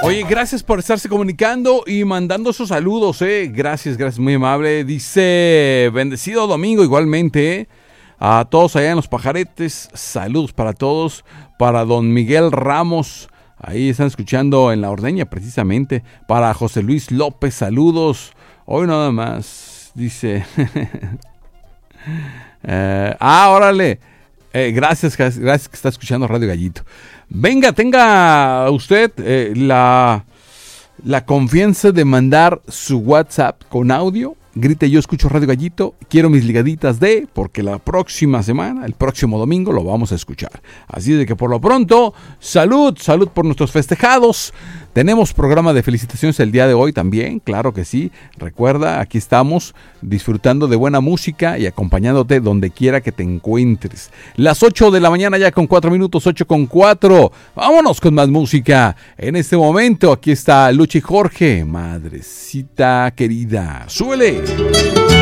Oye, gracias por estarse comunicando y mandando sus saludos, Gracias, muy amable. Dice, bendecido domingo igualmente, a todos allá en Los Pajaretes. Saludos para todos. Para don Miguel Ramos, ahí están escuchando en La Ordeña precisamente. Para José Luis López, saludos. Hoy nada más, dice. Órale. Gracias que está escuchando Radio Gallito. Venga, tenga usted la confianza de mandar su WhatsApp con audio. Grite, yo escucho Radio Gallito, quiero mis ligaditas porque la próxima semana, el próximo domingo, lo vamos a escuchar. Así de que por lo pronto, salud por nuestros festejados. Tenemos programa de felicitaciones el día de hoy también, claro que sí. Recuerda, aquí estamos disfrutando de buena música y acompañándote donde quiera que te encuentres. Las 8 de la mañana ya con 4 minutos, 8:04. Vámonos con más música. En este momento, aquí está Lucha y Jorge, madrecita querida. ¡Súbele!